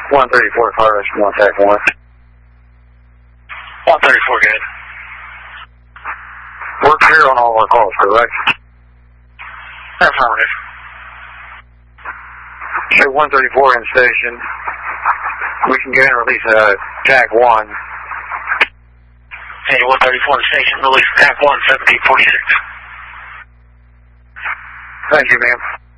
134 Fire Rescue 1 TAC 1. 134, good. We're clear on all our calls, correct? Affirmative. Okay, 134 in station. We can go ahead and release TAC 1. Hey, 134 in station, release TAC 1, 1746. Thank you, ma'am.